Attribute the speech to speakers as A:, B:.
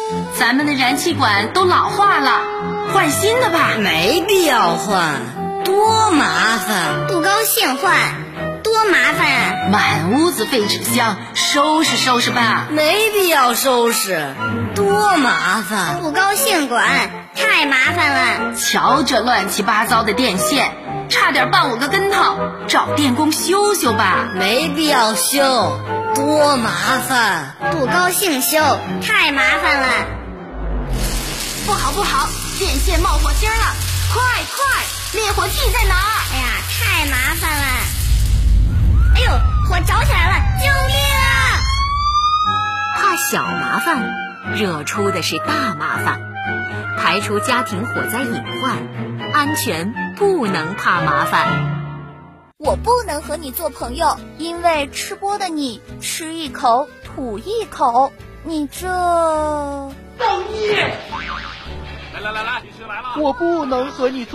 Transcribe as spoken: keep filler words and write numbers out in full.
A: 咱们的燃气管都老化了，换新的吧。
B: 没必要换，多麻烦。
C: 不高兴换，多麻烦啊！
A: 满屋子废纸箱，收拾收拾吧。
B: 没必要收拾，多麻烦。
C: 不高兴管，太麻烦了。
A: 瞧这乱七八糟的电线，差点绊我个跟头，找电工修修吧。
B: 没必要修，多麻烦。
C: 不高兴修，太麻烦了。
A: 不好不好，电线冒火星了，快快，灭火器在哪儿？
C: 哎呀，太麻烦了。哎呦，火着起来了，救命啊！
D: 怕小麻烦，惹出的是大麻烦。排除家庭火灾隐患，安全不能怕麻烦。
E: 我不能和你做朋友，因为吃播的你吃一口吐一口，你这
F: 造孽！来来来来，我不能和你做